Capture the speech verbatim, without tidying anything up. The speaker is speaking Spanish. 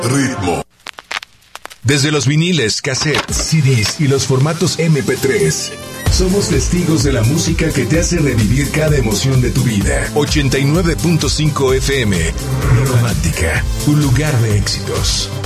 Ritmo. Desde los viniles, cassettes, C Ds y los formatos eme pe tres, somos testigos de la música que te hace revivir cada emoción de tu vida. ochenta y nueve punto cinco efe eme, Romántica, un lugar de éxitos.